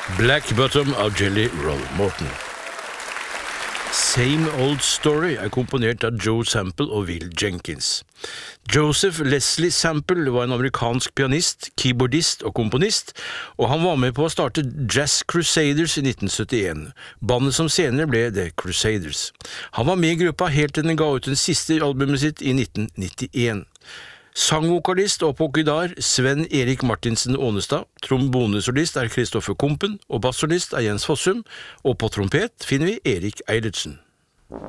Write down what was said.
Black Bottom av Jelly Roll Morton. Same Old Story komponert av Joe Sample og Will Jenkins. Joseph Leslie Sample var en amerikansk pianist, keyboardist og komponist, og han var med på å starte Jazz Crusaders i 1971, bandet som senere ble The Crusaders. Han var med i gruppa helt til den ga ut den siste albumet sitt i 1991. Sangvokalist og pokydar Sven Erik Martinsen Ånestad, trombonesolist Kristoffer Kompen, og bassolist Jens Fossum, og på trompet finner vi Erik Eilertsen.